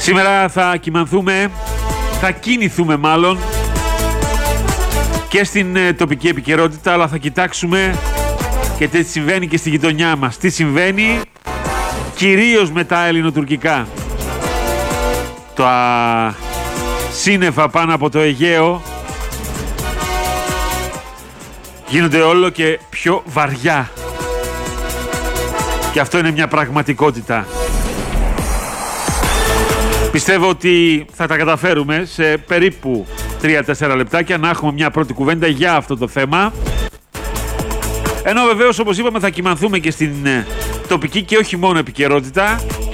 Σήμερα θα κινηθούμε μάλλον και στην τοπική επικαιρότητα, αλλά θα κοιτάξουμε και τι συμβαίνει και στη γειτονιά μας. Τι συμβαίνει κυρίως με τα ελληνοτουρκικά. Τα σύννεφα πάνω από το Αιγαίο γίνονται όλο και πιο βαριά. Και αυτό είναι μια πραγματικότητα. Πιστεύω ότι θα τα καταφέρουμε σε περίπου 3-4 λεπτάκια να έχουμε μια πρώτη κουβέντα για αυτό το θέμα. Ενώ βεβαίως, όπως είπαμε, θα κυμανθούμε και στην τοπική και όχι μόνο επικαιρότητα.